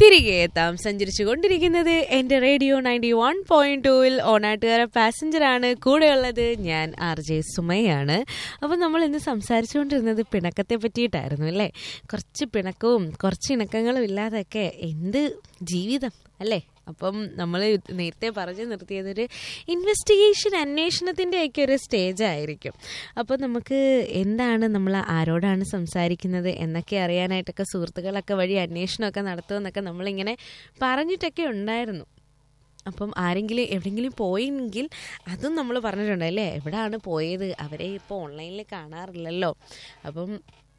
തിരികെ എത്താം. സഞ്ചരിച്ചു കൊണ്ടിരിക്കുന്നത് എൻ്റെ റേഡിയോ 91.2-ൽ ഓണാട്ടുകാര പാസഞ്ചറാണ്. കൂടെയുള്ളത് ഞാൻ RJ സുമയാണ്. അപ്പോൾ നമ്മൾ ഇന്ന് സംസാരിച്ചുകൊണ്ടിരുന്നത് പിണക്കത്തെ പറ്റിയിട്ടായിരുന്നു അല്ലേ? കുറച്ച് പിണക്കവും കുറച്ച് ഇണക്കങ്ങളും ഇല്ലാതൊക്കെ എന്ത് ജീവിതം അല്ലേ? അപ്പം നമ്മൾ നേരത്തെ പറഞ്ഞു നിർത്തിയതൊരു ഇൻവെസ്റ്റിഗേഷൻ, അന്വേഷണത്തിൻ്റെയൊക്കെ ഒരു സ്റ്റേജ് ആയിരിക്കും. അപ്പോൾ നമുക്ക് എന്താണ്, നമ്മൾ ആരോടാണ് സംസാരിക്കുന്നത് എന്നൊക്കെ അറിയാനായിട്ടൊക്കെ സുഹൃത്തുക്കളൊക്കെ വഴി അന്വേഷണമൊക്കെ നടത്തുമെന്നൊക്കെ നമ്മളിങ്ങനെ പറഞ്ഞിട്ടൊക്കെ ഉണ്ടായിരുന്നു. അപ്പം ആരെങ്കിലും എവിടെയെങ്കിലും പോയെങ്കിൽ അതും നമ്മൾ പറഞ്ഞിട്ടുണ്ട് അല്ലേ? എവിടെയാണ് പോയത്, അവരെ ഇപ്പോൾ ഓൺലൈനിൽ കാണാറില്ലല്ലോ. അപ്പം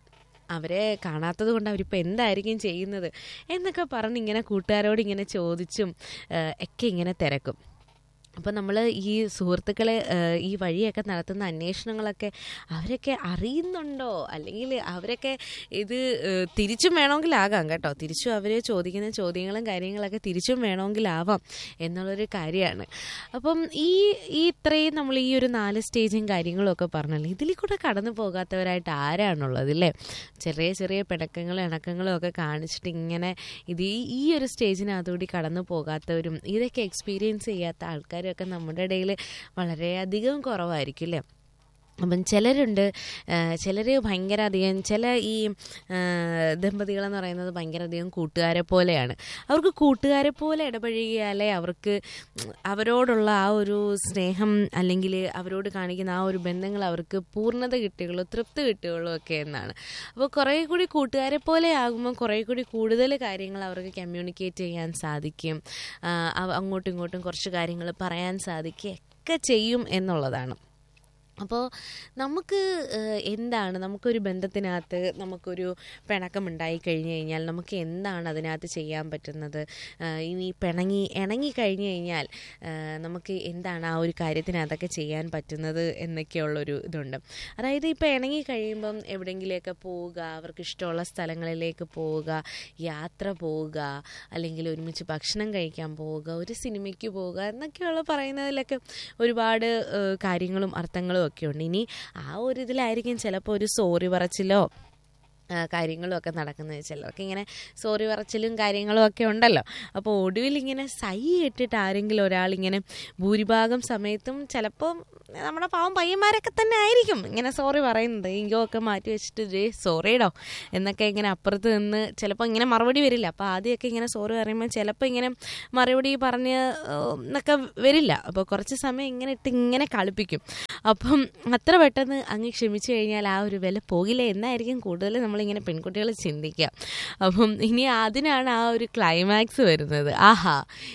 അവരെ കാണാത്തത് കൊണ്ട് അവരിപ്പോൾ എന്തായിരിക്കും ചെയ്യുന്നത് എന്നൊക്കെ പറഞ്ഞ് ഇങ്ങനെ കൂട്ടുകാരോട് ഇങ്ങനെ ചോദിച്ചും ഒക്കെ ഇങ്ങനെ തിരക്കും. അപ്പോൾ നമ്മൾ ഈ സുഹൃത്തുക്കളെ ഈ വഴിയൊക്കെ നടത്തുന്ന അന്വേഷണങ്ങളൊക്കെ അവരൊക്കെ അറിയുന്നുണ്ടോ, അല്ലെങ്കിൽ അവരൊക്കെ ഇത് തിരിച്ചും വേണമെങ്കിലാകാം കേട്ടോ. തിരിച്ചും അവർ ചോദിക്കുന്ന ചോദ്യങ്ങളും കാര്യങ്ങളൊക്കെ തിരിച്ചും വേണമെങ്കിലാവാം എന്നുള്ളൊരു കാര്യമാണ്. അപ്പം ഈ ഇത്രയും നമ്മൾ ഈ ഒരു 4 സ്റ്റേജും കാര്യങ്ങളും ഒക്കെ പറഞ്ഞല്ലോ, ഇതിൽ കൂടെ കടന്നു പോകാത്തവരായിട്ട് ആരാണുള്ളത് അല്ലേ? ചെറിയ ചെറിയ പിണക്കങ്ങളും ഇണക്കങ്ങളും ഒക്കെ കാണിച്ചിട്ട് ഇങ്ങനെ ഇത് ഈ ഒരു സ്റ്റേജിനകത്തുകൂടി കടന്നു പോകാത്തവരും ഇതൊക്കെ എക്സ്പീരിയൻസ് ചെയ്യാത്ത ആൾക്കാരും ഒക്കെ നമ്മുടെ ഇടയിൽ വളരെയധികം കുറവായിരിക്കും അല്ലേ? അപ്പം ചിലരുണ്ട്, ചിലർ ഭയങ്കര അധികം, ചില ഈ ദമ്പതികളെന്ന് പറയുന്നത് ഭയങ്കര അധികം കൂട്ടുകാരെ പോലെയാണ്. അവർക്ക് കൂട്ടുകാരെ പോലെ ഇടപഴകിയാലേ അവർക്ക് അവരോടുള്ള ആ ഒരു സ്നേഹം അല്ലെങ്കിൽ അവരോട് കാണിക്കുന്ന ആ ഒരു ബന്ധങ്ങൾ അവർക്ക് പൂർണ്ണത കിട്ടുകയുള്ളൂ, തൃപ്തി കിട്ടുകയുള്ളൂ ഒക്കെ എന്നാണ്. അപ്പോൾ കുറേ കൂടി കൂട്ടുകാരെ പോലെ ആകുമ്പോൾ കുറേ കൂടി കൂടുതൽ കാര്യങ്ങൾ അവർക്ക് കമ്മ്യൂണിക്കേറ്റ് ചെയ്യാൻ സാധിക്കും, അങ്ങോട്ടും ഇങ്ങോട്ടും കുറച്ച് കാര്യങ്ങൾ പറയാൻ സാധിക്കുകയൊക്കെ ചെയ്യും എന്നുള്ളതാണ്. അപ്പോൾ നമുക്ക് എന്താണ്, നമുക്കൊരു ബന്ധത്തിനകത്ത് നമുക്കൊരു പിണക്കമുണ്ടായി കഴിഞ്ഞ് കഴിഞ്ഞാൽ നമുക്ക് എന്താണ് അതിനകത്ത് ചെയ്യാൻ പറ്റുന്നത്? ഇനി ഇണങ്ങി കഴിഞ്ഞ് കഴിഞ്ഞാൽ നമുക്ക് എന്താണ് ആ ഒരു കാര്യത്തിനകത്തൊക്കെ ചെയ്യാൻ പറ്റുന്നത് എന്നൊക്കെയുള്ളൊരു ഇതുണ്ട്. അതായത് ഇപ്പോൾ ഇണങ്ങി കഴിയുമ്പം എവിടെയെങ്കിലുമൊക്കെ പോവുക, അവർക്ക് ഇഷ്ടമുള്ള സ്ഥലങ്ങളിലേക്ക് പോവുക, യാത്ര പോവുക, അല്ലെങ്കിൽ ഒരുമിച്ച് ഭക്ഷണം കഴിക്കാൻ പോവുക, ഒരു സിനിമയ്ക്ക് പോവുക എന്നൊക്കെയുള്ള പറയുന്നതിലൊക്കെ ഒരുപാട് കാര്യങ്ങളും അർത്ഥങ്ങളും ഒക്കെ ഉണ്ട്. ഇനി ആ ഒരു ഇതിലായിരിക്കും ചിലപ്പോൾ ഒരു സോറി പറച്ചിലോ കാര്യങ്ങളും ഒക്കെ നടക്കുന്നത്. ചിലർക്ക് ഇങ്ങനെ സോറി പറച്ചിലും കാര്യങ്ങളും ഒക്കെ ഉണ്ടല്ലോ. അപ്പോൾ ഒടുവിൽ ഇങ്ങനെ സൈ ഇട്ടിട്ട് ആരെങ്കിലും ഒരാളിങ്ങനെ ഭൂരിഭാഗം സമയത്തും ചിലപ്പോൾ നമ്മുടെ പാവം പയ്യന്മാരൊക്കെ തന്നെ ആയിരിക്കും ഇങ്ങനെ സോറി പറയുന്നത്. ഈഗോ ഒക്കെ മാറ്റി വെച്ചിട്ട് സോറിയിടോ എന്നൊക്കെ ഇങ്ങനെ അപ്പുറത്ത് നിന്ന് ചിലപ്പോൾ ഇങ്ങനെ മറുപടി വരില്ല. അപ്പോൾ ആദ്യമൊക്കെ ഇങ്ങനെ സോറി പറയുമ്പോൾ ചിലപ്പോൾ ഇങ്ങനെ മറുപടി പറഞ്ഞ് എന്നൊക്കെ വരില്ല. അപ്പോൾ കുറച്ച് സമയം ഇങ്ങനെ ഇട്ട് ഇങ്ങനെ കളിപ്പിക്കും. അപ്പം അത്ര പെട്ടെന്ന് അങ്ങ് ക്ഷമിച്ചു കഴിഞ്ഞാൽ ആ ഒരു വില പോകില്ല എന്നായിരിക്കും കൂടുതൽ നമ്മളിങ്ങനെ പെൺകുട്ടികൾ ചിന്തിക്കുക. അപ്പം ഇനി അതിനാണ് ആ ഒരു ക്ലൈമാക്സ് വരുന്നത്. ആഹാ,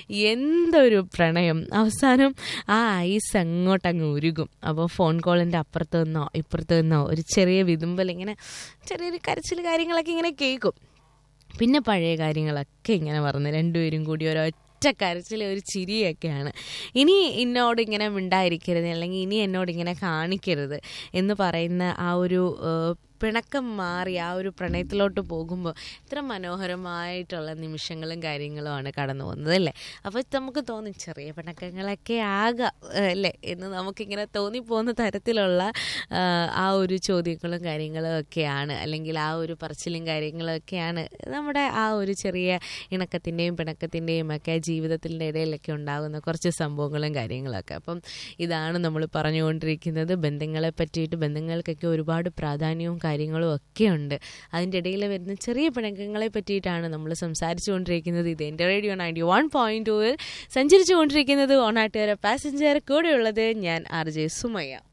എന്തൊരു പ്രണയം! അവസാനം ആ ഐസ് അങ്ങോട്ടങ്ങ് ഉരുകും. അപ്പോൾ ഫോൺ കോളിൻ്റെ അപ്പുറത്ത് നിന്നോ ഇപ്പുറത്ത് നിന്നോ ഒരു ചെറിയ വിതുമ്പൽ, ഇങ്ങനെ ചെറിയൊരു കരച്ചിൽ കാര്യങ്ങളൊക്കെ ഇങ്ങനെ കേൾക്കും. പിന്നെ പഴയ കാര്യങ്ങളൊക്കെ ഇങ്ങനെ പറഞ്ഞ് രണ്ടുപേരും കൂടി കരച്ചിൽ, ഒരു ചിരിയൊക്കെയാണ്. ഇനി എന്നോട് ഇങ്ങനെ മിണ്ടായിരിക്കരുത്, അല്ലെങ്കിൽ ഇനി എന്നോട് ഇങ്ങനെ കാണിക്കരുത് എന്ന് പറയുന്ന ആ ഒരു പിണക്കം മാറി ആ ഒരു പ്രണയത്തിലോട്ട് പോകുമ്പോൾ ഇത്ര മനോഹരമായിട്ടുള്ള നിമിഷങ്ങളും കാര്യങ്ങളുമാണ് കടന്നു പോകുന്നത് അല്ലേ? അപ്പോൾ നമുക്ക് തോന്നും ചെറിയ പിണക്കങ്ങളൊക്കെ ആകാം അല്ലേ എന്ന് നമുക്കിങ്ങനെ തോന്നിപ്പോകുന്ന തരത്തിലുള്ള ആ ഒരു ചോദ്യങ്ങളും കാര്യങ്ങളും ഒക്കെയാണ്, അല്ലെങ്കിൽ ആ ഒരു പറച്ചിലും കാര്യങ്ങളും ഒക്കെയാണ് നമ്മുടെ ആ ഒരു ചെറിയ ഇണക്കത്തിൻ്റെയും പിണക്കത്തിൻ്റെയും ഒക്കെ ജീവിതത്തിൻ്റെ ഇടയിലൊക്കെ ഉണ്ടാകുന്ന കുറച്ച് സംഭവങ്ങളും കാര്യങ്ങളൊക്കെ. അപ്പം ഇതാണ് നമ്മൾ പറഞ്ഞുകൊണ്ടിരിക്കുന്നത് ബന്ധങ്ങളെ പറ്റിയിട്ട്. ബന്ധങ്ങൾക്കൊക്കെ ഒരുപാട് പ്രാധാന്യവും കാര്യങ്ങളും ഒക്കെ ഉണ്ട്. അതിൻ്റെ ഇടയിൽ വരുന്ന ചെറിയ പിണക്കങ്ങളെ പറ്റിയിട്ടാണ് നമ്മൾ സംസാരിച്ചു കൊണ്ടിരിക്കുന്നത്. ഇത് എൻ്റെ റേഡിയോ 91.2-ൽ സഞ്ചരിച്ചു കൊണ്ടിരിക്കുന്നത് ഓണാട്ടുകാര പാസഞ്ചർ. കൂടെയുള്ളത് ഞാൻ RJ സുമയ്യ.